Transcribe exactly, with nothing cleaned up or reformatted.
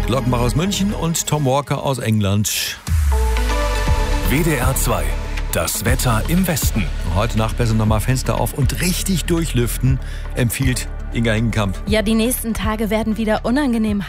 Glockenbach aus München und Tom Walker aus England. W D R zwei. Das Wetter im Westen. Heute Nacht besser nochmal Fenster auf und richtig durchlüften, empfiehlt Inga Hingenkamp. Ja, die nächsten Tage werden wieder unangenehm